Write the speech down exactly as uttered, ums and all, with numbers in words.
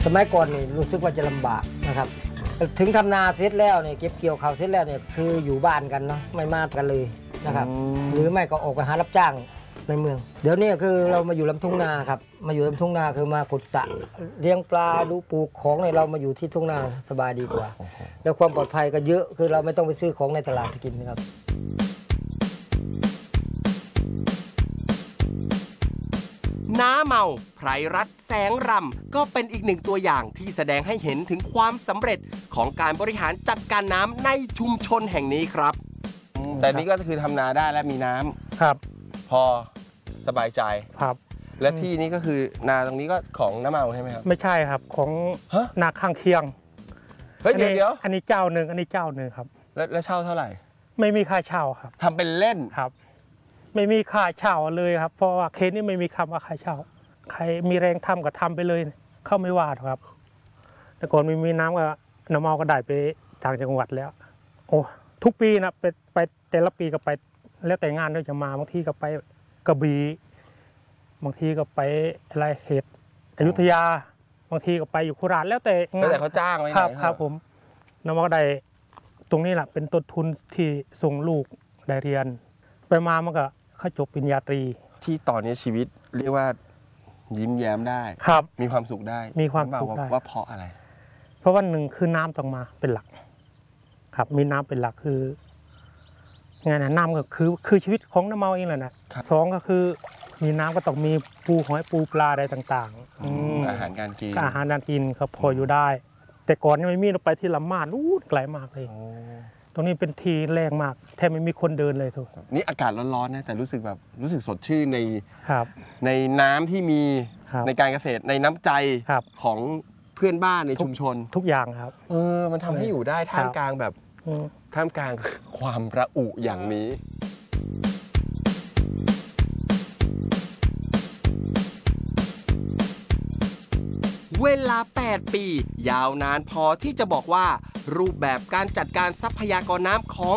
สมัยก่อนนี่รู้สึกว่าจะลำบากนะครับถึงทำนาเสร็จแล้วเนี่ยเก็บเกี่ยวข้าวเสร็จแล้วเนี่ยคืออยู่บ้านกันเนาะไม่มากันเลยนะครับหรือไม่ก็ออกไปหารับจ้างในเมืองเดี๋ยวนี้คือเรามาอยู่ลำทุ่งนาครับมาอยู่ลำทุ่งนาคือมาขุดสระเลี้ยงปลาดูปลูกของในเรามาอยู่ที่ทุ่งนาสบายดีกว่าแล้วความปลอดภัยก็เยอะคือเราไม่ต้องไปซื้อของในตลาดกินนะครับน้าเมาไพรรัตน์แสงรำก็เป็นอีกหนึ่งตัวอย่างที่แสดงให้เห็นถึงความสำเร็จของการบริหารจัดการน้ำในชุมชนแห่งนี้ครับแต่นี่ก็คือทำนาได้และมีน้ำครับพอสบายใจครับและที่นี้ก็คือนาตรงนี้ก็ของน้าเมาใช่ไหมครับไม่ใช่ครับของนาข้างเคียงเฮ้ยเดี๋ยวเดี๋ยวอันนี้เจ้าหนึ่งอันนี้เจ้าหนึ่งครับแล้วเช่าเท่าไหร่ไม่มีค่าเช่าครับทำเป็นเล่นครับไม่มีค่าเช่าเลยครับเพราะว่าเคสนี้ไม่มีคำว่าค่าเช่าใครมีแรงทำก็ทำไปเลยเข้าไม่ว่าครับแต่ก่อนไม่มีน้ำก็น้ำเมาก็ได้ไปต่างจังหวัดแล้วโอ้ทุกปีนะไปไปแต่ละปีก็ไปแล้วแต่งานด้วยจะมาบางทีก็ไปกระบี่บางทีก็ไปอะไรเขตอยุธยาบางทีก็ไปอยู่โคราชแล้วแต่แล้วแต่เขาจ้างไว้ครับครับผมน้ำเมาก็ได้ตรงนี้แหละเป็นต้นทุนที่ส่งลูกได้เรียนไปมามันก็เขาจบปริญญาตรีที่ตอนนี้ชีวิตเรียกว่ายิ้มแย้มได้ครับมีความสุขได้มีความสุขได้ว่าเพราะอะไรเพราะว่าหนึ่งคือน้ำต้องมาเป็นหลักครับมีน้ำเป็นหลักคือไงนะน้ำก็คือคือชีวิตของน้ำเมาเองแหละนะสองก็คือมีน้ำก็ต้องมีปูหอยปูปลาอะไรต่างๆอาหารการกินอาหารการกินครับพออยู่ได้แต่ก่อนยังไม่มีเราไปที่ลำมาดอู้ไกลมากเลยตรงนี้เป็นทีแรงมากแทบไม่มีคนเดินเลยทุกนี่อากาศร้อนๆนะแต่รู้สึกแบบรู้สึกสดชื่นในครับในน้ำที่มีในการเกษตรในน้ำใจของเพื่อนบ้านในชุมชนทุกอย่างครับเออมันทำให้อยู่ได้ท่ามกลางแบบท่ามกลางความระอุอย่างนี้เวลาแปดปียาวนานพอที่จะบอกว่ารูปแบบการจัดการทรัพยากรน้ำของ